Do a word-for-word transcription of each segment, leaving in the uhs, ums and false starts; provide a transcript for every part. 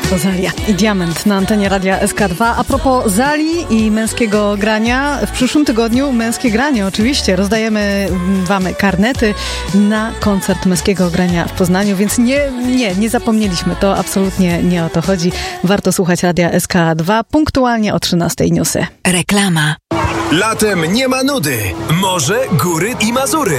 To Zalia i Diament na antenie Radia S K dwa. A propos Zali i męskiego grania, w przyszłym tygodniu męskie granie oczywiście. Rozdajemy wam karnety na koncert męskiego grania w Poznaniu, więc nie, nie, nie zapomnieliśmy. To absolutnie nie o to chodzi. Warto słuchać Radia S K dwa punktualnie o trzynastej newsy. Reklama. Latem nie ma nudy. Morze, góry i Mazury.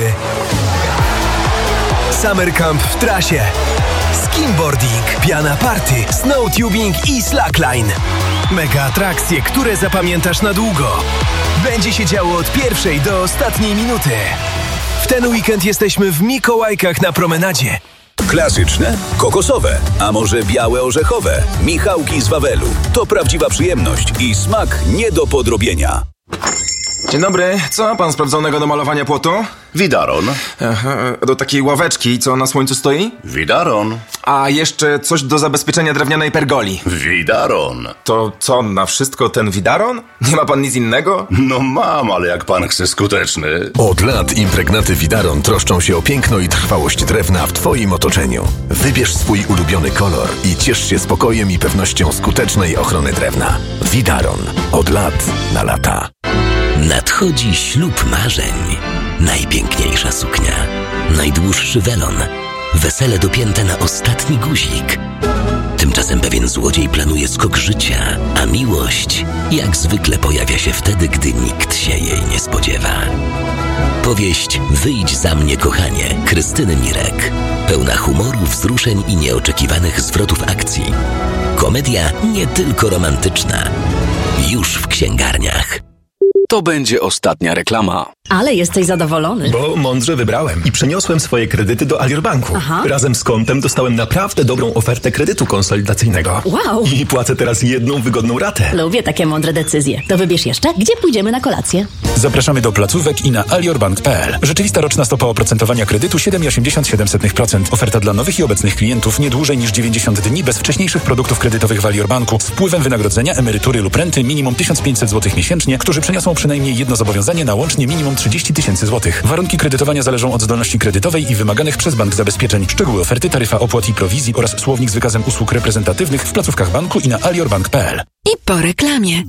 Summer Camp w trasie. Skimboarding, piana party, snowtubing i slackline. Mega atrakcje, które zapamiętasz na długo. Będzie się działo od pierwszej do ostatniej minuty. W ten weekend jesteśmy w Mikołajkach na promenadzie. Klasyczne, kokosowe, a może białe orzechowe. Michałki z Wawelu. To prawdziwa przyjemność i smak nie do podrobienia. Dzień dobry, co ma pan sprawdzonego do malowania płotu? Widaron. Aha, do takiej ławeczki, co na słońcu stoi? Widaron. A jeszcze coś do zabezpieczenia drewnianej pergoli. Widaron. To co, na wszystko ten widaron? Nie ma pan nic innego? No mam, ale jak pan chce skuteczny. Od lat impregnaty Widaron troszczą się o piękno i trwałość drewna w twoim otoczeniu. Wybierz swój ulubiony kolor i ciesz się spokojem i pewnością skutecznej ochrony drewna. Widaron. Od lat na lata. Nadchodzi ślub marzeń. Najpiękniejsza suknia, najdłuższy welon, wesele dopięte na ostatni guzik. Tymczasem pewien złodziej planuje skok życia, a miłość jak zwykle pojawia się wtedy, gdy nikt się jej nie spodziewa. Powieść Wyjdź za mnie, kochanie, Krystyny Mirek. Pełna humoru, wzruszeń i nieoczekiwanych zwrotów akcji. Komedia nie tylko romantyczna. Już w księgarniach. To będzie ostatnia reklama. Ale jesteś zadowolony. Bo mądrze wybrałem i przeniosłem swoje kredyty do Alior Banku. Aha. Razem z kontem dostałem naprawdę dobrą ofertę kredytu konsolidacyjnego. Wow. I płacę teraz jedną wygodną ratę. Lubię takie mądre decyzje. To wybierz jeszcze, gdzie pójdziemy na kolację. Zapraszamy do placówek i na aliorbank kropka p l. Rzeczywista roczna stopa oprocentowania kredytu siedem przecinek osiemdziesiąt siedem procent. Oferta dla nowych i obecnych klientów nie dłużej niż dziewięćdziesiąt dni bez wcześniejszych produktów kredytowych w Alior Banku z wpływem wynagrodzenia, emerytury lub renty minimum tysiąc pięćset złotych miesięcznie, którzy przeniosą przynajmniej jedno zobowiązanie na łącznie minimum trzydzieści tysięcy złotych. Warunki kredytowania zależą od zdolności kredytowej i wymaganych przez bank zabezpieczeń. Szczegóły oferty, taryfa opłat i prowizji oraz słownik z wykazem usług reprezentatywnych w placówkach banku i na aliorbank kropka p l. I po reklamie.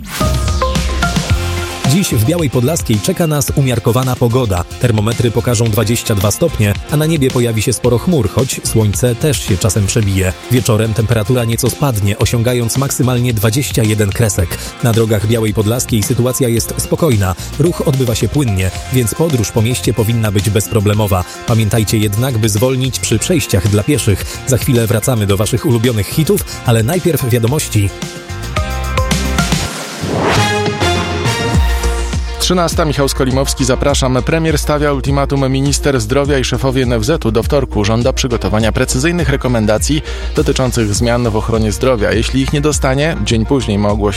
Dziś w Białej Podlaskiej czeka nas umiarkowana pogoda. Termometry pokażą dwadzieścia dwa stopnie, a na niebie pojawi się sporo chmur, choć słońce też się czasem przebije. Wieczorem temperatura nieco spadnie, osiągając maksymalnie dwadzieścia jeden kresek. Na drogach Białej Podlaskiej sytuacja jest spokojna. Ruch odbywa się płynnie, więc podróż po mieście powinna być bezproblemowa. Pamiętajcie jednak, by zwolnić przy przejściach dla pieszych. Za chwilę wracamy do waszych ulubionych hitów, ale najpierw wiadomości. trzynasta. Michał Skolimowski, zapraszam. Premier stawia ultimatum minister zdrowia i szefowie N F Z u do wtorku. Żąda przygotowania precyzyjnych rekomendacji dotyczących zmian w ochronie zdrowia. Jeśli ich nie dostanie, dzień później ma ogłosić